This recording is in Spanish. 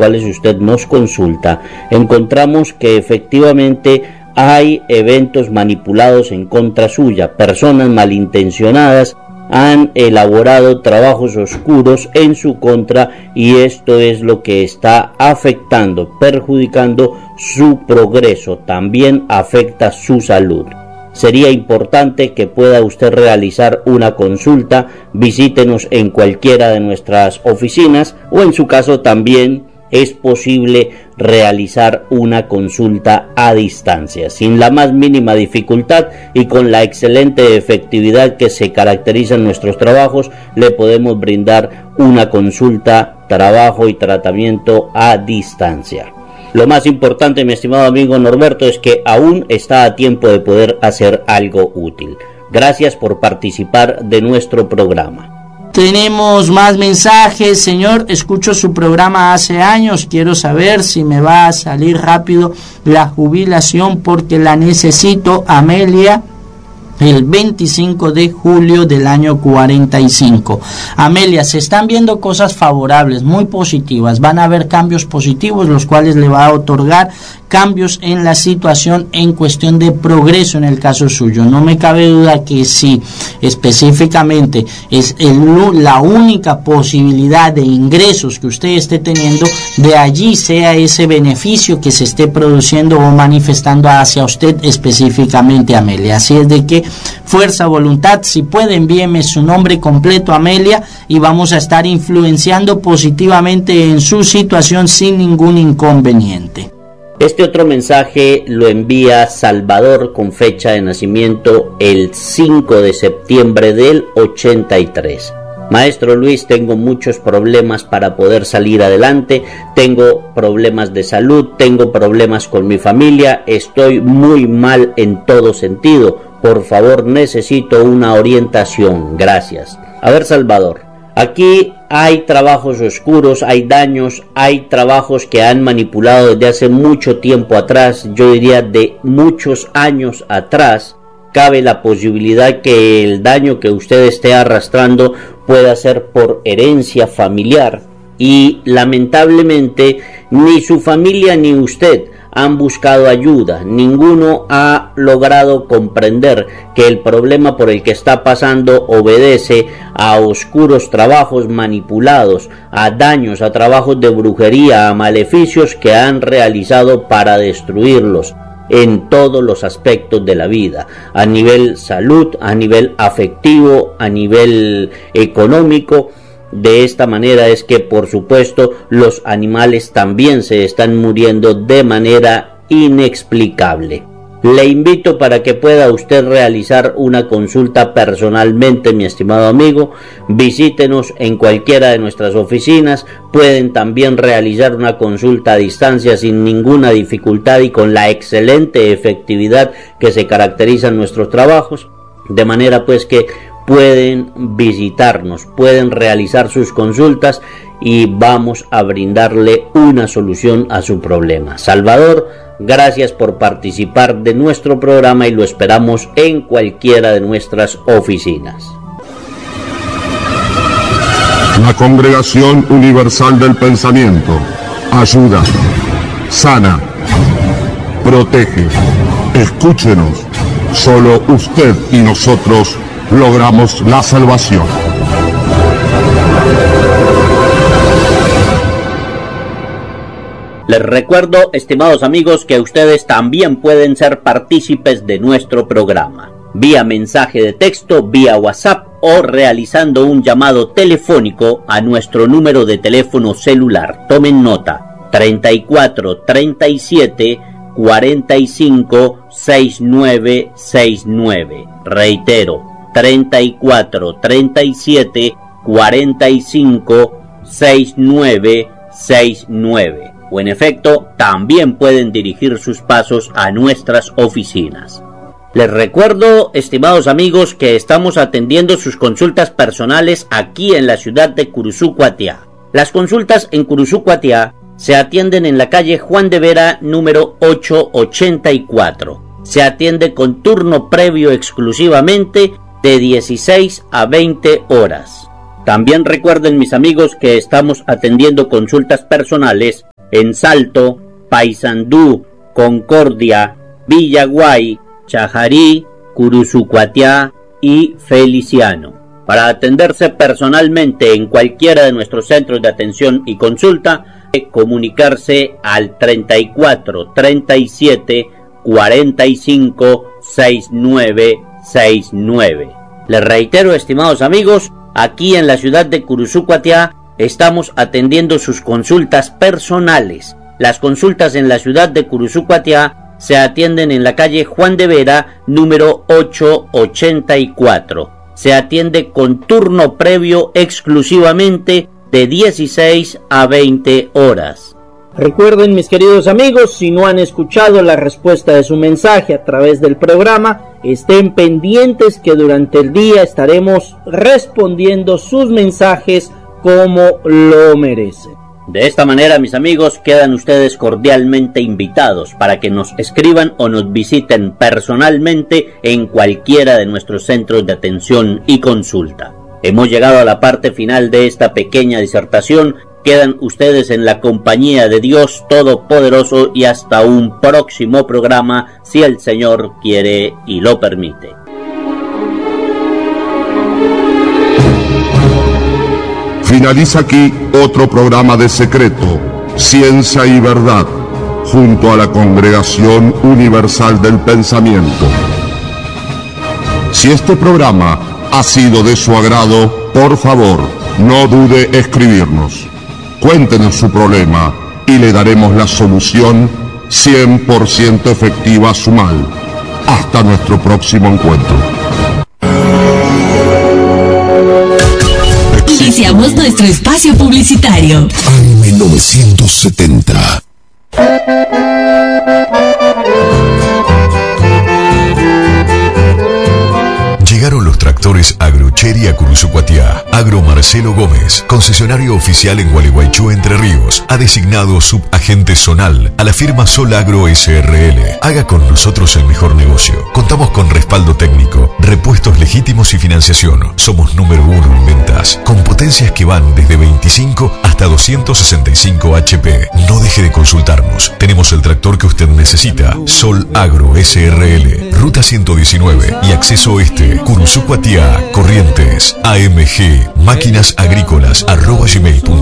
cuales usted nos consulta, encontramos que efectivamente hay eventos manipulados en contra suya, personas malintencionadas han elaborado trabajos oscuros en su contra y esto es lo que está afectando, perjudicando su progreso, también afecta su salud. Sería importante que pueda usted realizar una consulta, visítenos en cualquiera de nuestras oficinas o en su caso también es posible realizar una consulta a distancia, sin la más mínima dificultad y con la excelente efectividad que se caracteriza en nuestros trabajos, le podemos brindar una consulta, trabajo y tratamiento a distancia. Lo más importante, mi estimado amigo Norberto, es que aún está a tiempo de poder hacer algo útil. Gracias por participar de nuestro programa. Tenemos más mensajes. Señor, escucho su programa hace años, quiero saber si me va a salir rápido la jubilación porque la necesito. Amelia, el 25 de julio del año 45. Amelia, se están viendo cosas favorables, muy positivas. Van a haber cambios positivos, los cuales le va a otorgar cambios en la situación en cuestión de progreso en el caso suyo. No me cabe duda que si específicamente es la única posibilidad de ingresos que usted esté teniendo, de allí sea ese beneficio que se esté produciendo o manifestando hacia usted específicamente, Amelia. Así es de que fuerza, voluntad, si puede envíeme su nombre completo, Amelia, y vamos a estar influenciando positivamente en su situación sin ningún inconveniente. Este otro mensaje lo envía Salvador con fecha de nacimiento el 5 de septiembre del 83. Maestro Luis, tengo muchos problemas para poder salir adelante, tengo problemas de salud, tengo problemas con mi familia, estoy muy mal en todo sentido. Por favor, necesito una orientación. Gracias. A ver, Salvador, aquí hay trabajos oscuros, hay daños, hay trabajos que han manipulado desde hace mucho tiempo atrás, yo diría de muchos años atrás. Cabe la posibilidad que el daño que usted esté arrastrando pueda ser por herencia familiar y lamentablemente ni su familia ni usted han buscado ayuda, ninguno ha logrado comprender que el problema por el que está pasando obedece a oscuros trabajos manipulados, a daños, a trabajos de brujería, a maleficios que han realizado para destruirlos en todos los aspectos de la vida, a nivel salud, a nivel afectivo, a nivel económico. De esta manera es que, por supuesto, los animales también se están muriendo de manera inexplicable. Le invito para que pueda usted realizar una consulta personalmente, mi estimado amigo. Visítenos en cualquiera de nuestras oficinas. Pueden también realizar una consulta a distancia sin ninguna dificultad y con la excelente efectividad que se caracteriza en nuestros trabajos. De manera pues que pueden visitarnos, pueden realizar sus consultas y vamos a brindarle una solución a su problema. Salvador, gracias por participar de nuestro programa y lo esperamos en cualquiera de nuestras oficinas. La Congregación Universal del Pensamiento ayuda, sana, protege. Escúchenos, solo usted y nosotros logramos la salvación. Les recuerdo, estimados amigos, que ustedes también pueden ser partícipes de nuestro programa, vía mensaje de texto, vía WhatsApp o realizando un llamado telefónico a nuestro número de teléfono celular. Tomen nota: 34 37 45 6969. Reitero, 34 37 45 6969. O en efecto, también pueden dirigir sus pasos a nuestras oficinas. Les recuerdo, estimados amigos, que estamos atendiendo sus consultas personales aquí en la ciudad de Curuzú, Cuatiá. Las consultas en Curuzú, Cuatiá se atienden en la calle Juan de Vera, número 884. Se atiende con turno previo exclusivamente de 16 a 20 horas. También recuerden, mis amigos, que estamos atendiendo consultas personales en Salto, Paysandú, Concordia, Villaguay, Chajarí, Curuzucuatiá y Feliciano. Para atenderse personalmente en cualquiera de nuestros centros de atención y consulta, comunicarse al 34 37 45 69 69. Les reitero, estimados amigos, aquí en la ciudad de Curuzucuatiá estamos atendiendo sus consultas personales. Las consultas en la ciudad de Curuzucuatiá se atienden en la calle Juan de Vera, número 884. Se atiende con turno previo exclusivamente de 16 a 20 horas. Recuerden, mis queridos amigos, si no han escuchado la respuesta de su mensaje a través del programa, estén pendientes que durante el día estaremos respondiendo sus mensajes como lo merecen. De esta manera, mis amigos, quedan ustedes cordialmente invitados para que nos escriban o nos visiten personalmente en cualquiera de nuestros centros de atención y consulta. Hemos llegado a la parte final de esta pequeña disertación. Quedan ustedes en la compañía de Dios Todopoderoso y hasta un próximo programa, si el Señor quiere y lo permite. Finaliza aquí otro programa de Secreto, Ciencia y Verdad, junto a la Congregación Universal del Pensamiento. Si este programa ha sido de su agrado, por favor, no dude escribirnos. Cuéntenos su problema y le daremos la solución 100% efectiva a su mal. Hasta nuestro próximo encuentro. Iniciamos nuestro espacio publicitario. AM 970. Llegaron los tractores Agrocheri a Curuzucuatiá. Agro Marcelo Gómez, concesionario oficial en Gualeguaychú, Entre Ríos, ha designado subagente zonal a la firma Sol Agro SRL. Haga con nosotros el mejor negocio. Contamos con respaldo técnico, repuestos legítimos y financiación. Somos número 1 en ventas, con potencias que van desde 25 hasta 265 HP. No deje de consultarnos. Tenemos el tractor que usted necesita. Sol Agro SRL, Ruta 119 y Acceso Oeste, Curuzucuatiá, Corrientes. AMG, máquinasagrícolas@gmail.com.